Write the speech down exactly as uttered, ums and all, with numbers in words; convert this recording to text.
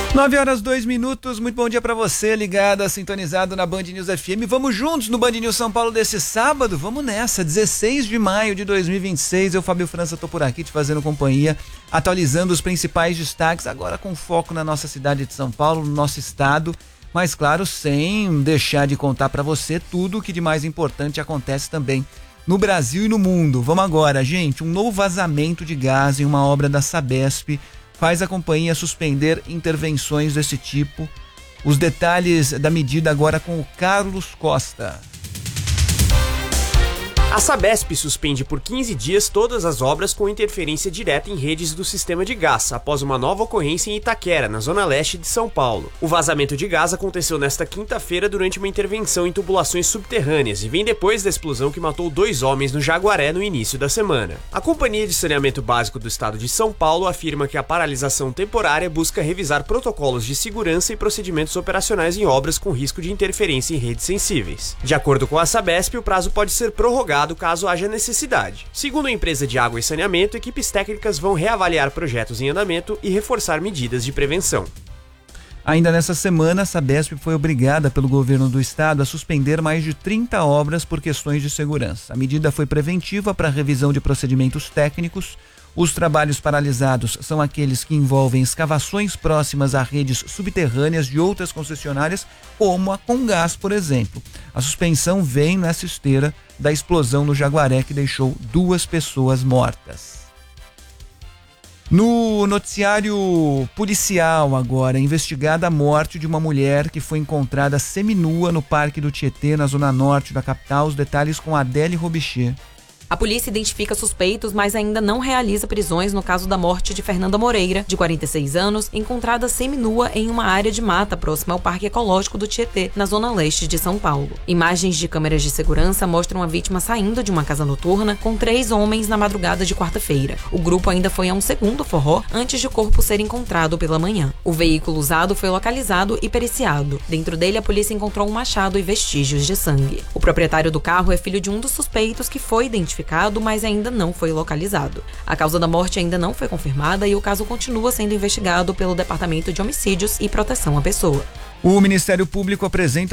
nove horas, dois minutos, muito bom dia pra você, ligado, sintonizado na Band News F M. Vamos juntos no Band News São Paulo desse sábado? Vamos nessa, dezesseis de maio de dois mil e vinte e seis. Eu, Fábio França, tô por aqui te fazendo companhia, atualizando os principais destaques, agora com foco na nossa cidade de São Paulo, no nosso estado, mas claro, sem deixar de contar pra você tudo o que de mais importante acontece também no Brasil e no mundo. Vamos agora, gente, um novo vazamento de gás em uma obra da Sabesp faz a companhia suspender intervenções desse tipo. Os detalhes da medida agora com o Carlos Costa. A Sabesp suspende por quinze dias todas as obras com interferência direta em redes do sistema de gás, após uma nova ocorrência em Itaquera, na zona leste de São Paulo. O vazamento de gás aconteceu nesta quinta-feira durante uma intervenção em tubulações subterrâneas e vem depois da explosão que matou dois homens no Jaguaré no início da semana. A Companhia de Saneamento Básico do Estado de São Paulo afirma que a paralisação temporária busca revisar protocolos de segurança e procedimentos operacionais em obras com risco de interferência em redes sensíveis. De acordo com a Sabesp, o prazo pode ser prorrogado caso haja necessidade. Segundo a empresa de água e saneamento, equipes técnicas vão reavaliar projetos em andamento e reforçar medidas de prevenção. Ainda nessa semana, a Sabesp foi obrigada pelo governo do estado a suspender mais de trinta obras por questões de segurança. A medida foi preventiva para a revisão de procedimentos técnicos. Os trabalhos paralisados são aqueles que envolvem escavações próximas a redes subterrâneas de outras concessionárias, como a Comgás, por exemplo. A suspensão vem nessa esteira da explosão no Jaguaré, que deixou duas pessoas mortas. No noticiário policial agora, investigada a morte de uma mulher que foi encontrada seminua no Parque do Tietê, na zona norte da capital. Os detalhes com Adele Robichê. A polícia identifica suspeitos, mas ainda não realiza prisões no caso da morte de Fernanda Moreira, de quarenta e seis anos, encontrada seminua em uma área de mata próxima ao Parque Ecológico do Tietê, na zona leste de São Paulo. Imagens de câmeras de segurança mostram a vítima saindo de uma casa noturna com três homens na madrugada de quarta-feira. O grupo ainda foi a um segundo forró antes de o corpo ser encontrado pela manhã. O veículo usado foi localizado e periciado. Dentro dele, a polícia encontrou um machado e vestígios de sangue. O proprietário do carro é filho de um dos suspeitos que foi identificado, mas ainda não foi localizado. A causa da morte ainda não foi confirmada e o caso continua sendo investigado pelo Departamento de Homicídios e Proteção à Pessoa. O Ministério Público apresenta